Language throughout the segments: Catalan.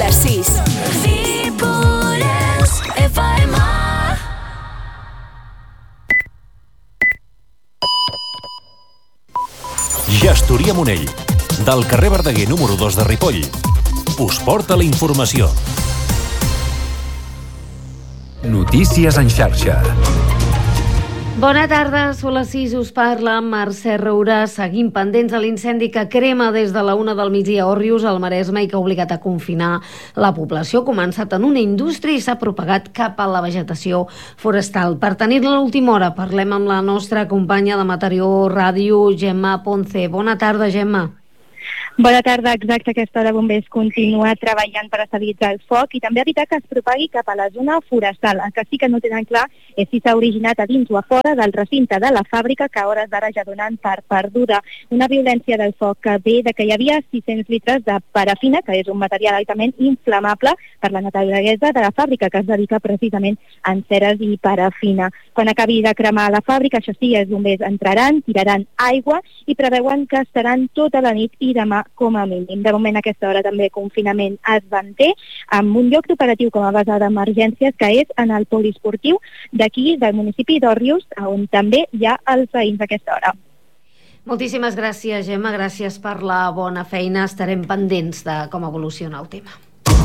6. Ripollès FM. Gestoria Monell, del carrer Verdaguer número 2 de Ripoll, us porta la informació. Notícies en xarxa. Bona tarda, són les 6, us parla Mercè Roura. Seguim pendents de l'incendi que crema des de la 1 del migdia a Òrrius, al Maresme, i que ha obligat a confinar la població. Ha començat en una indústria i s'ha propagat cap a la vegetació forestal. Per tenir-la a l'última hora, parlem amb la nostra companya de Mataró Ràdio, Gemma Ponce. Bona tarda, Gemma. Bona tarda, exacte. A aquesta hora Bombers continua treballant per estabilitzar el foc i també evitar que es propagui cap a la zona forestal. El que sí que no tenen clar és si s'ha originat a dins o a fora del recinte de la fàbrica, que a hores d'ara ja donen per perduda. Una violència del foc que ve de que hi havia 600 litres de parafina, que és un material altament inflamable per la naturalesa de la fàbrica, que es dedica precisament a enceres i parafina. Quan acabi de cremar la fàbrica, això sí, els bombers entraran, tiraran aigua i preveuen que estaran tota la nit i demà com a mínim. De moment, a aquesta hora també confinament es manté amb un lloc d'operatiu com a base d'emergències, que és en el poliesportiu d'aquí, del municipi d'Òrrius, on també hi ha els veïns a aquesta hora. Moltíssimes gràcies, Gemma. Gràcies per la bona feina. Estarem pendents de com evoluciona el tema.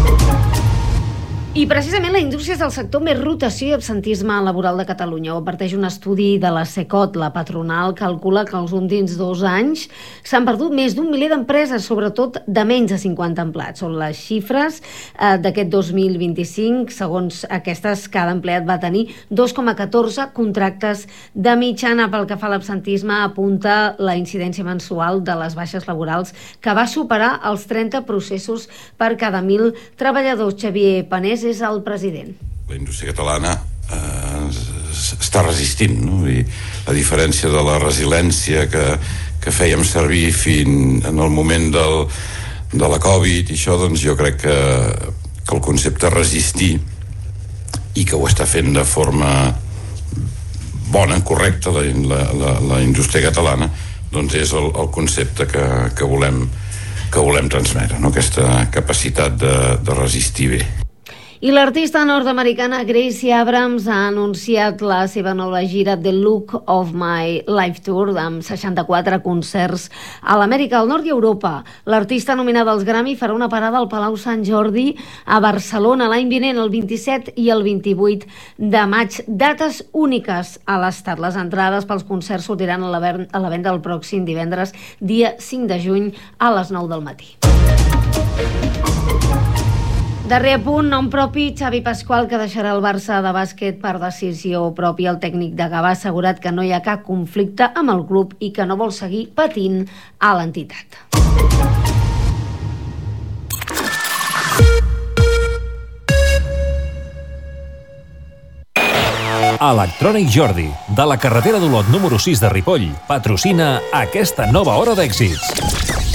I precisament la indústria és el sector més rotació i absentisme laboral de Catalunya. Ho adverteix un estudi de la Secot. La patronal calcula que els últims 2 anys s'han perdut més d'1 miler d'empreses, sobretot de menys de 50 empleats. Són les xifres d'aquest 2025. Segons aquestes, cada empleat va tenir 2,14 contractes de mitjana. Pel que fa a l'absentisme, apunta la incidència mensual de les baixes laborals, que va superar els 30 processos per cada 1.000 treballadors. Xavier Panés és el president. La indústria catalana està resistint, no? I a diferència de la resiliència que fèiem servir fins en el moment de la Covid i això, doncs jo crec que el concepte resistir, i que ho està fent de forma bona, correcta, la indústria catalana, doncs és el concepte que volem transmetre, no? Aquesta capacitat de resistir bé. I l'artista nord-americana Gracie Abrams ha anunciat la seva nova gira The Look of My Life Tour, amb 64 concerts a l'Amèrica del Nord i Europa. L'artista nominada als Grammy farà una parada al Palau Sant Jordi a Barcelona l'any vinent, el 27 i el 28 de maig. Dates úniques a l'estat. Les entrades pels concerts sortiran a la venda el pròxim divendres, dia 5 de juny, a les 9 del matí. Darrer punt, nom propi, Xavi Pasqual, que deixarà el Barça de bàsquet per decisió pròpia. El tècnic de Gavà ha assegurat que no hi ha cap conflicte amb el club i que no vol seguir patint a l'entitat. Electrònic Jordi, de la carretera d'Olot número 6 de Ripoll, patrocina aquesta nova hora d'èxits.